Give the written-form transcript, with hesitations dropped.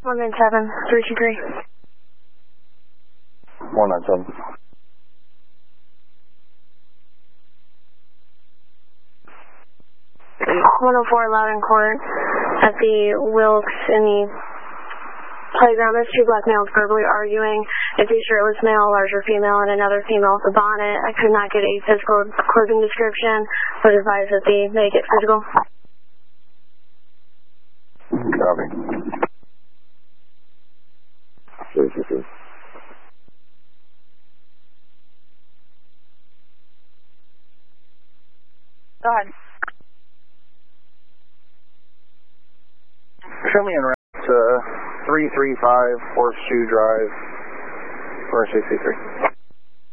197, 323. 197. 104 Loudon Court at the Wilkes in the playground. There's two black males verbally arguing. If you sure it was male, larger female, and another female with a bonnet. I could not get a physical clothing description, but advise that they get physical. Copy. Go ahead. Show me in route 335 Horseshoe Drive, 463.